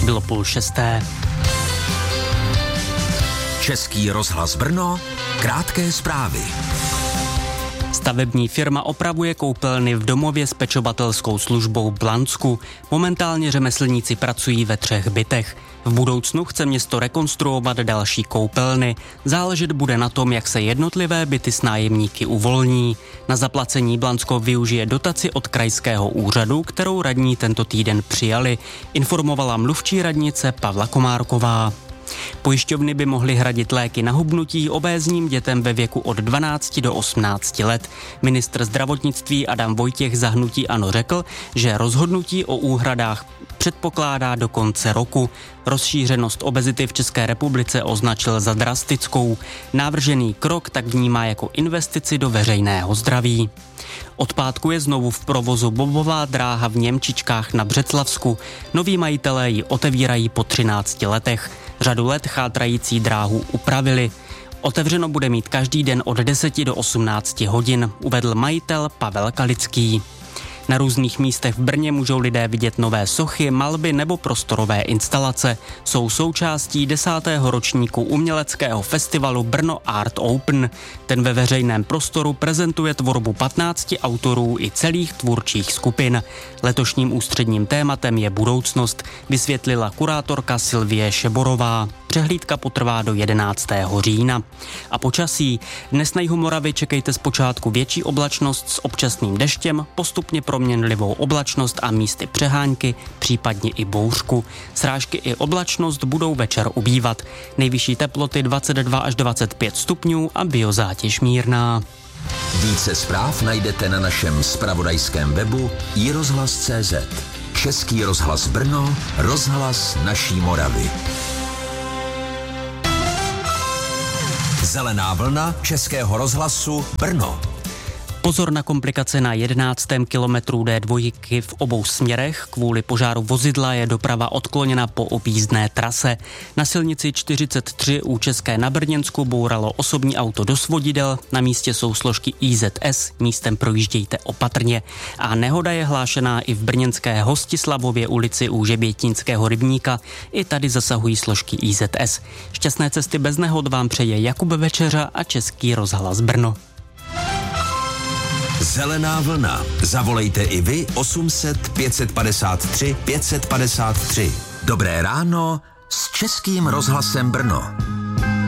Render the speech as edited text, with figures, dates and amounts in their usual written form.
Bylo 5:30. Český rozhlas Brno, krátké zprávy. Stavební firma opravuje koupelny v domově s pečovatelskou službou v Blansku. Momentálně řemeslníci pracují ve 3 bytech. V budoucnu chce město rekonstruovat další koupelny. Záležet bude na tom, jak se jednotlivé byty s nájemníky uvolní. Na zaplacení Blansko využije dotaci od krajského úřadu, kterou radní tento týden přijali, informovala mluvčí radnice Pavla Komárková. Pojišťovny by mohly hradit léky na hubnutí obézním dětem ve věku od 12 do 18 let. Ministr zdravotnictví Adam Vojtěch za hnutí ANO řekl, že rozhodnutí o úhradách předpokládá do konce roku. Rozšířenost obezity v České republice označil za drastickou. Navržený krok tak vnímá jako investici do veřejného zdraví. Od pátku je znovu v provozu bobová dráha v Němčičkách na Břeclavsku. Noví majitelé ji otevírají po 13 letech. Řadu let chátrající dráhu upravili. Otevřeno bude mít každý den od 10 do 18 hodin, uvedl majitel Pavel Kalický. Na různých místech v Brně můžou lidé vidět nové sochy, malby nebo prostorové instalace. Jsou součástí 10. ročníku uměleckého festivalu Brno Art Open. Ten ve veřejném prostoru prezentuje tvorbu 15 autorů i celých tvůrčích skupin. Letošním ústředním tématem je budoucnost, vysvětlila kurátorka Silvie Šeborová. Přehlídka potrvá do 11. října. A počasí. Dnes na jihu Moravy čekejte zpočátku větší oblačnost s občasným deštěm, postupně proměnlivou oblačnost a místy přehánky, případně i bouřku. Srážky i oblačnost budou večer ubývat. Nejvyšší teploty 22 až 25 stupňů a biozátěž mírná. Více zpráv najdete na našem zpravodajském webu iRozhlas.cz. Český rozhlas Brno, rozhlas naší Moravy. Zelená vlna Českého rozhlasu Brno. Pozor na komplikace na 11. kilometru D2 v obou směrech. Kvůli požáru vozidla je doprava odkloněna po objízdné trase. Na silnici 43 u České na Brněnsku bouralo osobní auto do svodidel. Na místě jsou složky IZS, místem projíždějte opatrně. A nehoda je hlášená i v brněnské Hostislavově ulici u Žebětínského rybníka. I tady zasahují složky IZS. Šťastné cesty bez nehod vám přeje Jakub Večeřa a Český rozhlas Brno. Zelená vlna. Zavolejte i vy 800 553 553. Dobré ráno s Českým rozhlasem Brno.